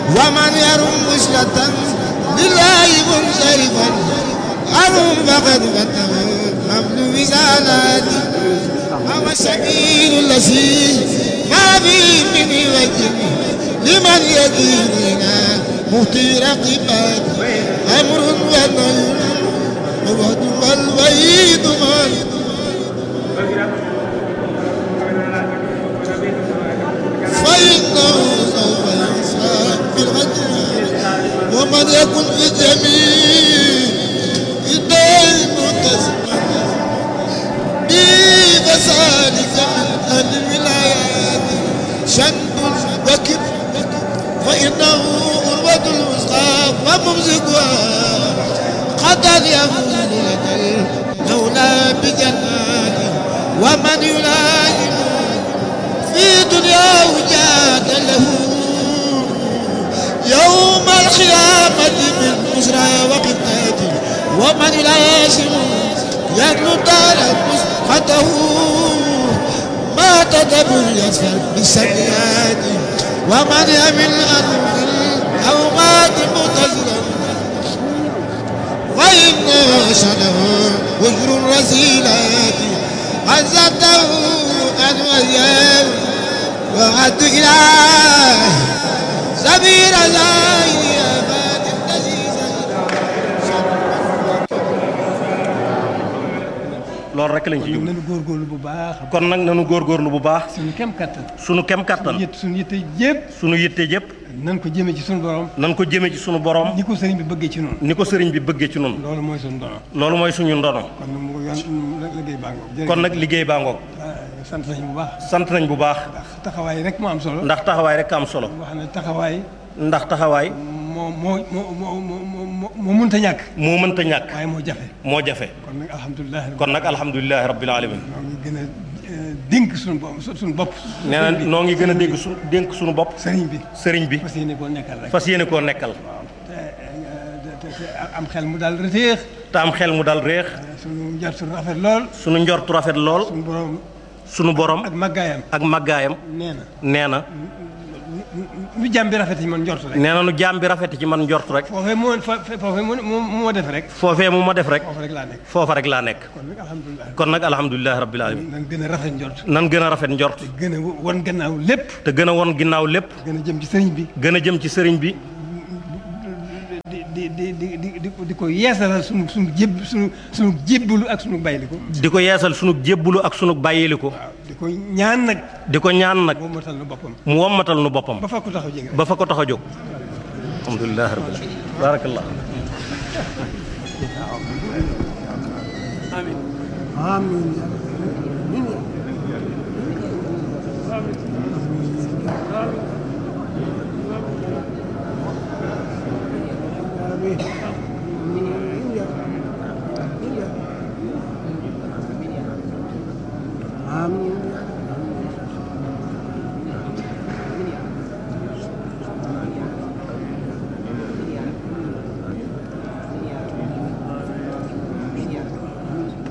ومن يرم وصلة لله منصرفا أرم فقد فتح حمل وزالاتي هو السبيل الذي ما فيه من وجه لمن يديننا مهتي رقبات أمر ونهي ووعد والوعيد فإنه سوف يحساب بالغدر ومن يكن في الجميع الدين متسما به فذلك من أهل الولايات شنب وكب فإنه أروة الوثقى وممسكها قد يفوز لدى المولى بجناته ومن يلازم في دنياه جاد له يوم القيامة من بشرى وقتاته ومن يلازم يدلو دار مسقطه ما تدبر يسفر بالسيئات ومن يمل أنه أو مات متزلا وإن شنه وجر الرسيلات عزته أن وياه وعد إله سبيل زاهي أباد loolu rek lañ ci jublu nañu góorgóorlu bu baax. kon nag nañu góorgóorlu bu baax. suñu kem kattan. suñu kem kattan. suñu yitte yëpp. suñu yitte yëpp. nan ko jëmee ci suñu borom. nan ko jëmee ci suñu borom. ni ko sëriñ bi bëggee ci noonu. ni ko sëriñ bi bëggee ci noonu. loolu mooy suñu ndono. loolu mooy suñu ndono. kon nag mu liggéey baa ngoog. kon nag liggéey baa ngoog. sant nañ bu baax. sant nañ bu baax. ndax taxawaay rek moo am solo. ndax taxawaay rek am solo. wax ne taxawaay. ndax taxawaay. moo mënta ñàkk. moo mënta ñàkk. waaye moo jafe. moo jafe. kon nag alhamdulilah. alhamdulilah rabbil alamin. ñoo ngi gën a dénk suñu bopp. nee na noo ngi gën a dénk suñu bopp. sëriñ bi. fas yéene koo nekkal rek. fas yéene koo nekkal. te am xel mu daal réex. te am xel mu daal réex. suñu njortu rafet lool. suñu njortu rafet lool. suñu borom. ak màggaayam. nee na. nu jàmm bi rafet ci man njort rek. nee na nu jàmm bi rafet ci man njort rek. foofee mu ma def rek. foofee mu ma def rek. foofa rek laa nekk. foofa rek laa nekk. kon nag alhamdulilah rabbil alamin. nan gën a rafet njort. nan gën a rafet njort. te gën a won gannaaw lépp. te gën a won ginnaaw lépp. gën a jëm ci sëriñ bi. gën a jëm ci sëriñ bi. di ko yeesalal sunu jébbalu ak sunu bàyyiliku. di ko yeesal sunu jébbalu ak sunu bàyyiliku. di ko ñaan nag. mu wommatal nu boppam. ba fa ko tax a jóg. alhamdulilah rabbil alamin. barakallah. amiin. amiin.